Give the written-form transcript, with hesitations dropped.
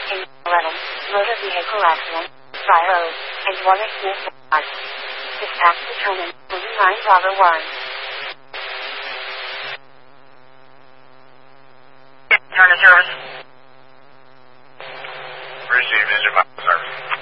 in 11, motor vehicle accident, by road, and Water Smith Boulevard. Dispatch determined, 49 Bravo 1. Turn to service. Received engine service.